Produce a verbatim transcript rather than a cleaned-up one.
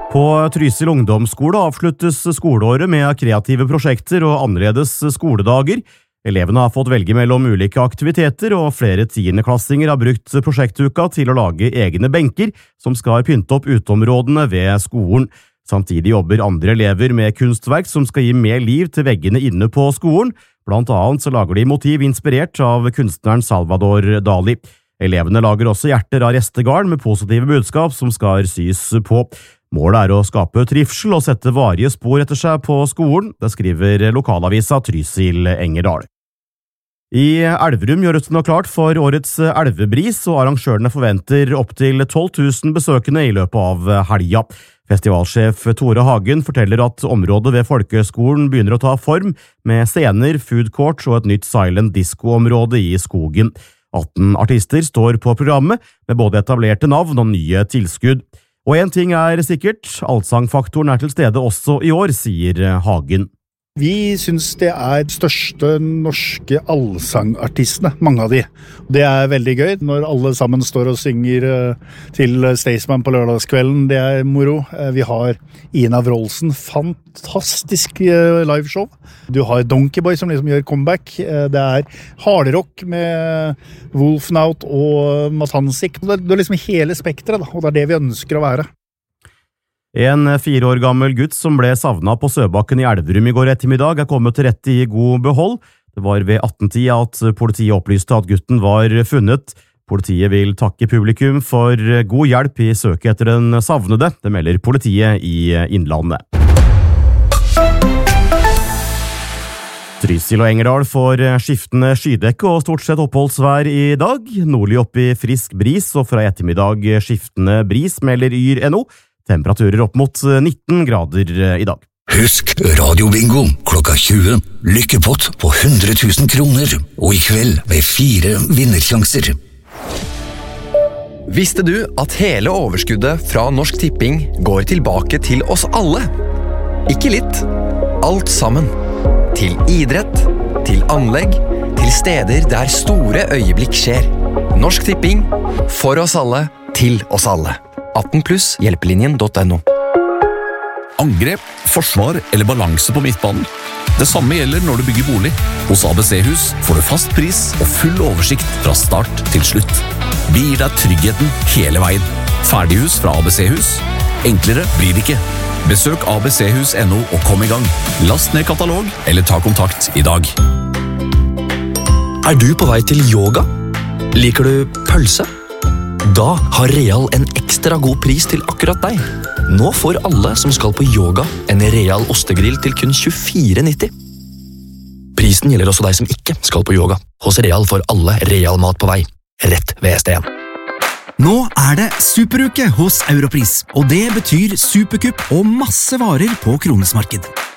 På Trysil ungdomsskole avsluttes skoleåret med kreative prosjekter og annerledes skoledager. Elevene har fått velge mellom ulike aktiviteter, og flere tiendeklassinger har brukt prosjektuka til å lage egne benker som skal pynte opp uteområdene ved skolen. Samtidig jobber andre elever med kunstverk som skal gi mer liv til veggene inne på skolen. Blant annet så lager de motiv inspirert av kunstneren Salvador Dali. Elevene lager også hjerter av restegarn med positive budskap som skal sys på. Målet er å skape trivsel og sette varige spor etter seg på skolen, det skriver lokalavisa Trysil Engerdal. I Elverum gjøres det nå klart for årets elvebris, og arrangørene forventer opp til tolv tusen besøkende i løpet av helga. Festivalsjef Tore Hagen forteller at området ved Folkehøgskolen begynner å ta form, med scener, food court og et nytt silent disco-område i skogen. atten artister står på programmet, med både etablerte navn og nye tilskudd. Og en ting er sikkert, allsangfaktoren er til stede også i år, sier Hagen. Vi synes det er største norske allsangartistene, mange av de. Det er veldig gøy når alle sammen står og synger til Staysman på lørdagskvelden. Det er moro. Vi har Ina Wroldsen, fantastisk liveshow. Du har Donkeyboy som liksom gjør comeback. Det er hardrock med Wolfnaut og Matansik. Det er liksom hele spektret, og det er det vi ønsker å være. En fire år gammel gutt som ble savnet på Søbakken i Elverum i går ettermiddag er kommet til rette i god behold. Det var ved atten-tida at politiet opplyste at gutten var funnet. Politiet vil takke publikum for god hjelp i søket etter den savnede, det melder politiet i Innlandet. Trysil og Engerdal får skiftende skydekke og stort sett oppholdsvær i dag. Nordlig opp i frisk bris, og fra ettermiddag skiftende bris, melder Yr punktum no. Temperaturer opp mot nitten grader i dag. Husk radiobingo klokka tjue. Lykkepott på hundre tusen kroner, og i kveld med fire vinnersjanser. Visste du at hele overskuddet fra Norsk Tipping går tilbake til oss alle? Ikke litt, alt sammen. Til idrett, til anlegg, til steder der store øyeblikk skjer. Norsk Tipping, for oss alle, til oss alle. atten pluss hjelpelinjen punktum no. Angrep, forsvar eller balanse på midtbanen. Det samme gjelder når du bygger bolig. Hos A B C-hus får du fast pris og full oversikt fra start til slutt. Vi gir deg tryggheten hele veien. Ferdighus fra A B C-hus. Enklere blir det ikke. Besøk A B C hus punktum no og kom i gang. Last ned katalog eller ta kontakt i dag. Er du på vei til yoga? Liker du pølse? Da har Real en ekstra god pris til akkurat deg. Nå får alle som skal på yoga en Real ostegrill til kun tjuefire nitti. Prisen gjelder også deg som ikke skal på yoga. Hos Real får alle Real mat på vei. Rett ved S D en. Nå er det superuke hos Europris, og det betyr superkupp og masse varer på Kronesmarked.